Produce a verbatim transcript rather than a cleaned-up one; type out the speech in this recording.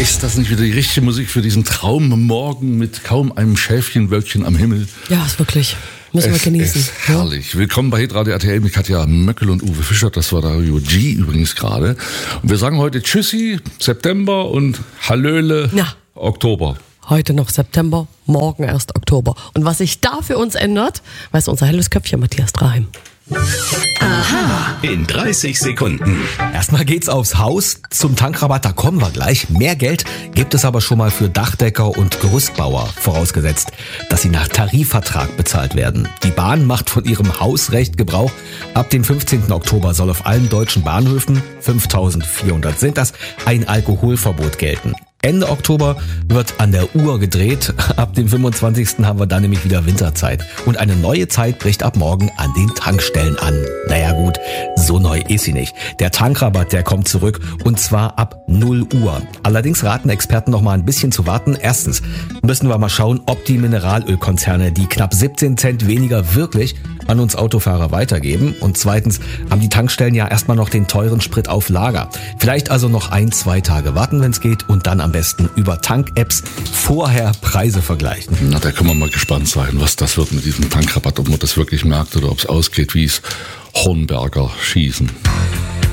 Ist das nicht wieder die richtige Musik für diesen Traummorgen mit kaum einem Schäfchenwölkchen am Himmel? Ja, ist wirklich. Müssen wir Es genießen. ist herrlich. Willkommen bei Hitradio R T L mit Katja Möckel und Uwe Fischer. Das war Dario G übrigens gerade. Und wir sagen heute Tschüssi, September und Hallöle, Ja. Oktober. Heute noch September, morgen erst Oktober. Und was sich da für uns ändert, weiß unser helles Köpfchen Matthias Draheim. Aha, in dreißig Sekunden. Erstmal geht's aufs Haus. Zum Tankrabatt, da kommen wir gleich. Mehr Geld gibt es aber schon mal für Dachdecker und Gerüstbauer, vorausgesetzt, dass sie nach Tarifvertrag bezahlt werden. Die Bahn macht von ihrem Hausrecht Gebrauch. Ab dem fünfzehnten Oktober soll auf allen deutschen Bahnhöfen, fünftausendvierhundert sind das, ein Alkoholverbot gelten. Ende Oktober wird an der Uhr gedreht. Ab dem fünfundzwanzigsten haben wir dann nämlich wieder Winterzeit. Und eine neue Zeit bricht ab morgen an den Tankstellen an. Naja gut, so neu ist sie nicht. Der Tankrabatt, der kommt zurück und zwar ab null Uhr. Allerdings raten Experten noch mal ein bisschen zu warten. Erstens müssen wir mal schauen, ob die Mineralölkonzerne die knapp siebzehn Cent weniger wirklich an uns Autofahrer weitergeben. Und zweitens haben die Tankstellen ja erstmal noch den teuren Sprit auf Lager. Vielleicht also noch ein, zwei Tage warten, wenn es geht, und dann am besten über Tank-Apps vorher Preise vergleichen. Na, da können wir mal gespannt sein, was das wird mit diesem Tankrabatt, ob man das wirklich merkt oder ob es ausgeht wie es Hornberger Schießen.